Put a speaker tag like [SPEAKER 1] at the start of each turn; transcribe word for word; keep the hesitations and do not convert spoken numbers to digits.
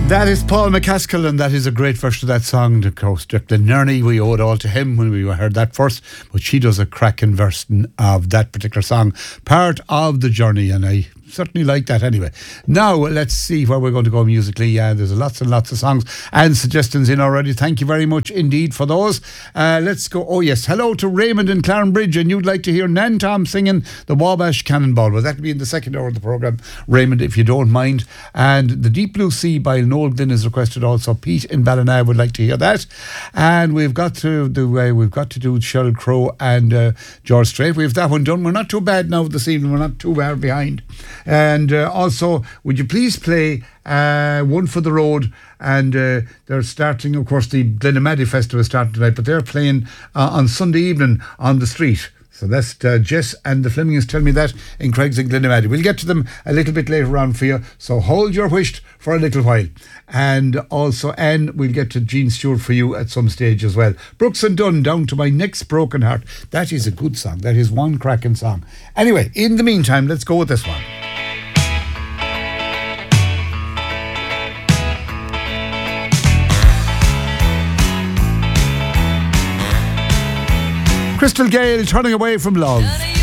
[SPEAKER 1] That is Paul McCaskill, and that is a great version of that song. Of course, the Nerney, we owe it all to him when we heard that first, but she does a cracking version of that particular song, part of the journey, and I certainly like that anyway. Now, let's see where we're going to go musically. Yeah, there's lots and lots of songs and suggestions in already. Thank you very much indeed for those. Uh, let's go. Oh, yes. Hello to Raymond in Clarenbridge, and you'd like to hear Nan Tom singing the Wabash Cannonball. Well, that'll be in the second hour of the programme, Raymond, if you don't mind. And The Deep Blue Sea by Noel Glynn is requested also. Pete in Ballina would like to hear that. And we've got to do, uh, we've got to do Sheryl Crow and uh, George Strait. We've that one done. We're not too bad now this evening. We're not too far behind. And uh, also, would you please play uh, One for the Road? And uh, they're starting, of course, the Glenamaddy Festival is starting tonight, but they're playing uh, on Sunday evening on the street. So that's uh, Jess and the Flemings tell me that in Craig's and Glenamaddy. We'll get to them a little bit later on for you, so hold your wish for a little while. And also, Anne, we'll get to Gene Stewart for you at some stage as well. Brooks and Dunn, Down to My Next Broken Heart. That is a good song. That is one cracking song. Anyway, in the meantime, let's go with this one. Crystal Gale, Turning Away from Love.